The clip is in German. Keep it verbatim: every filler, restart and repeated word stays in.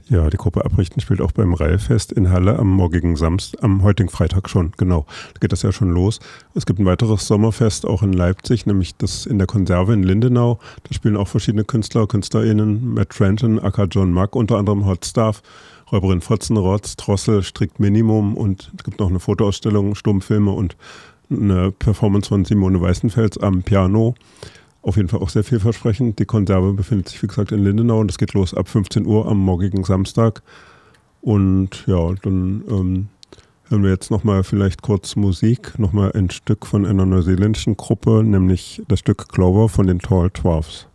Ja, die Gruppe Abrichten spielt auch beim Reihfest in Halle am morgigen Samstag, am heutigen Freitag schon, genau. Da geht das ja schon los. Es gibt ein weiteres Sommerfest auch in Leipzig, nämlich das in der Konserve in Lindenau. Da spielen auch verschiedene Künstler, KünstlerInnen, Matt Trenton, aka John Mack, unter anderem Hot Stuff, Räuberin Fotzenrotz, Drossel, Strikt Minimum, und es gibt noch eine Fotoausstellung, Stummfilme und eine Performance von Simone Weißenfels am Piano. Auf jeden Fall auch sehr vielversprechend. Die Konserve befindet sich, wie gesagt, in Lindenau und es geht los ab fünfzehn Uhr am morgigen Samstag. Und ja, dann ähm, hören wir jetzt nochmal vielleicht kurz Musik, nochmal ein Stück von einer neuseeländischen Gruppe, nämlich das Stück Clover von den Tall Dwarfs.